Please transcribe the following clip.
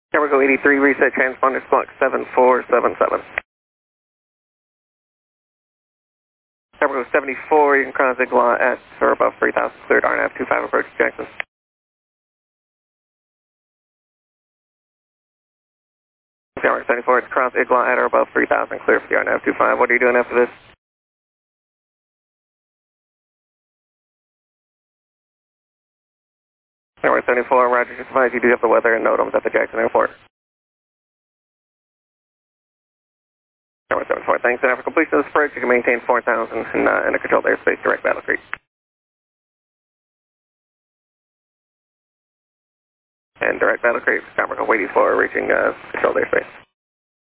Caprico 83, reset transponder squawk 7477. Caprico 74, you can cross Igla at or above 3000, cleared RNAV 25 approach Jackson. Caprico 74, it's cross Igla at or above 3000, clear for the RNAV 25. What are you doing after this? Caprico 74, roger, just advise you do have the weather and NOTAMs at the Jackson Airport. Caprico 74, thanks. And after completion of this approach, you can maintain 4000 in a controlled airspace, direct Battle Creek. And direct Battle Creek, Caprico 84, reaching controlled airspace.